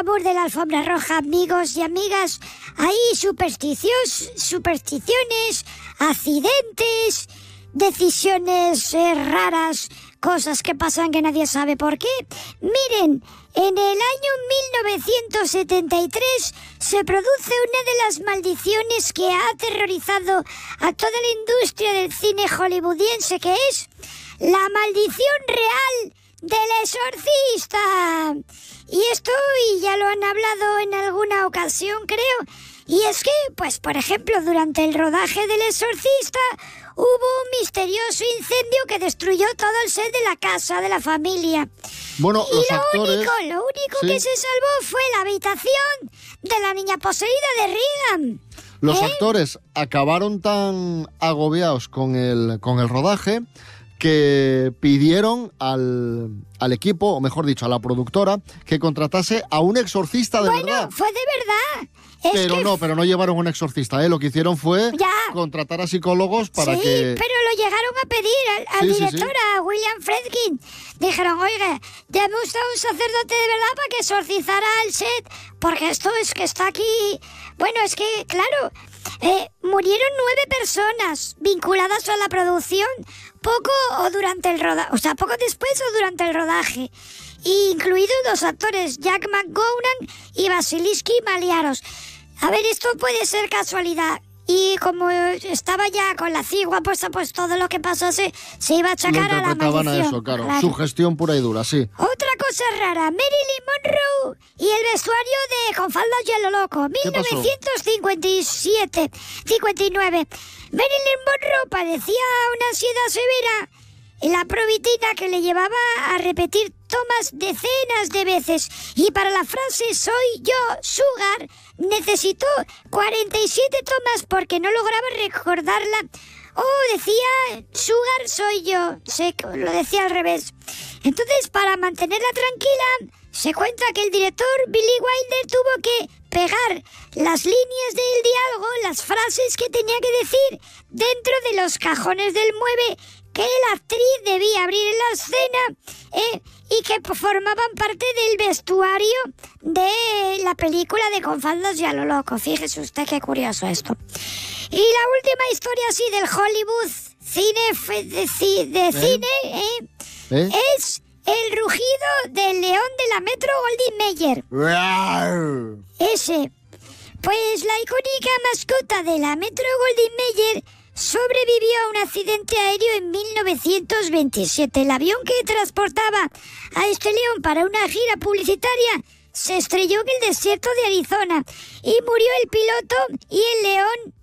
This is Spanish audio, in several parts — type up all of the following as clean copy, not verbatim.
glamour de la alfombra roja, amigos y amigas, hay supersticiones, accidentes, decisiones raras, cosas que pasan que nadie sabe por qué. Miren, en el año 1973 se produce una de las maldiciones que ha aterrorizado a toda la industria del cine hollywoodiense, que es la maldición real del exorcista. Y esto ya lo han hablado en alguna ocasión, creo. Y es que, pues por ejemplo, durante el rodaje del exorcista hubo un misterioso incendio que destruyó todo el set de la casa, de la familia. Bueno, y los lo actores, único sí, que se salvó fue la habitación de la niña poseída de Regan. los actores acabaron tan agobiados con el rodaje que pidieron al equipo, o mejor dicho, a la productora, que contratase a un exorcista de verdad. Bueno, fue de verdad. Pero no llevaron un exorcista, ¿eh? Lo que hicieron fue Ya. contratar a psicólogos para sí, que... pero lo llegaron a pedir al Sí, director, a William Friedkin. Dijeron, oiga, llame usted a un sacerdote de verdad para que exorcizara el set, porque esto es que está aquí... Bueno, es que, claro, murieron 9 personas vinculadas a la producción, poco después o durante el rodaje, incluidos 2 actores, Jack McGowan y Vasiliski Maliaros. A ver, esto puede ser casualidad. Y como estaba ya con la cigua puesta, pues todo lo que pasase se iba a achacar a la maldición. Lo interpretaban a eso, claro. Sugestión pura y dura, sí. Otra cosa rara, Marilyn Monroe y el vestuario de Con faldas y a lo loco, 1959. Marilyn Monroe padecía una ansiedad severa en la probitina que le llevaba a repetir tomas decenas de veces. Y para la frase "soy yo, Sugar", necesitó 47 tomas porque no lograba recordarla. Decía "Sugar, soy yo", lo decía al revés. Entonces, para mantenerla tranquila, se cuenta que el director Billy Wilder tuvo que pegar las líneas del diálogo, las frases que tenía que decir, dentro de los cajones del mueble que la actriz debía abrir en la escena, y que formaban parte del vestuario de la película de Con faldas y a lo loco. Fíjese usted qué curioso esto. Y la última historia así del Hollywood cine es el rugido del león de la Metro Goldwyn Mayer. Ese. Pues la icónica mascota de la Metro Goldwyn Mayer sobrevivió a un accidente aéreo en 1927. El avión que transportaba a este león para una gira publicitaria se estrelló en el desierto de Arizona y murió el piloto y el león,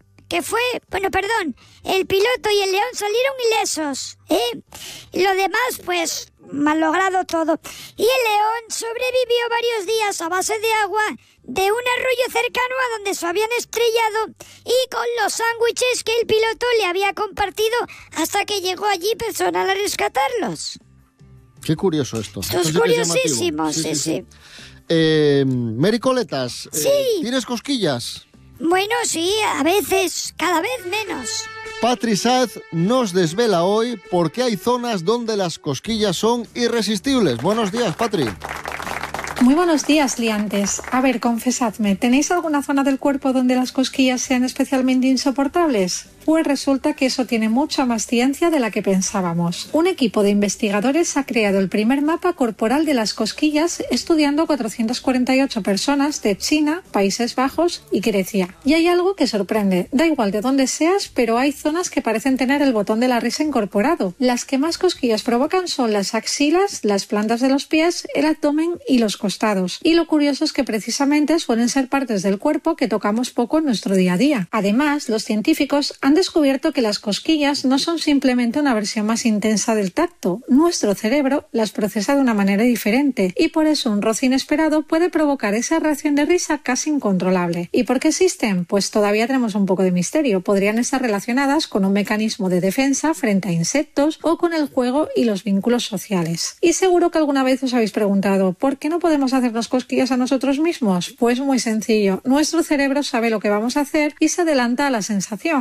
el piloto y el león salieron ilesos, Lo demás, pues, mal logrado todo. Y el león sobrevivió varios días a base de agua de un arroyo cercano a donde se habían estrellado y con los sándwiches que el piloto le había compartido hasta que llegó allí personal a rescatarlos. Qué curioso esto. Esto es curiosísimo, sí. Mary Coletas, sí. ¿Tienes cosquillas? Bueno, sí, a veces, cada vez menos. Patri Saz nos desvela hoy por qué hay zonas donde las cosquillas son irresistibles. Buenos días, Patri. Muy buenos días, liantes. A ver, confesadme, ¿tenéis alguna zona del cuerpo donde las cosquillas sean especialmente insoportables? Pues resulta que eso tiene mucha más ciencia de la que pensábamos. Un equipo de investigadores ha creado el primer mapa corporal de las cosquillas estudiando 448 personas de China, Países Bajos y Grecia. Y hay algo que sorprende. Da igual de dónde seas, pero hay zonas que parecen tener el botón de la risa incorporado. Las que más cosquillas provocan son las axilas, las plantas de los pies, el abdomen y los costados. Y lo curioso es que precisamente suelen ser partes del cuerpo que tocamos poco en nuestro día a día. Además, los científicos han descubierto que las cosquillas no son simplemente una versión más intensa del tacto. Nuestro cerebro las procesa de una manera diferente y por eso un roce inesperado puede provocar esa reacción de risa casi incontrolable. ¿Y por qué existen? Pues todavía tenemos un poco de misterio. Podrían estar relacionadas con un mecanismo de defensa frente a insectos o con el juego y los vínculos sociales. Y seguro que alguna vez os habéis preguntado ¿por qué no podemos hacernos cosquillas a nosotros mismos? Pues muy sencillo. Nuestro cerebro sabe lo que vamos a hacer y se adelanta a la sensación. Así que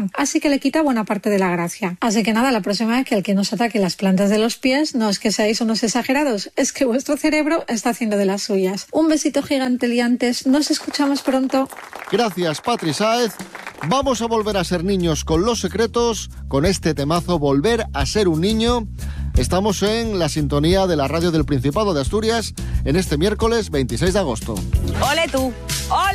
que le quita buena parte de la gracia. Así que nada, la próxima vez que alguien nos ataque las plantas de los pies, no es que seáis unos exagerados, es que vuestro cerebro está haciendo de las suyas. Un besito gigante, liantes. Nos escuchamos pronto. Gracias, Patri Sáez. Vamos a volver a ser niños con Los Secretos, con este temazo Volver a ser un niño. Estamos en la sintonía de la radio del Principado de Asturias en este miércoles 26 de agosto. ¡Ole tú! ¡Ole!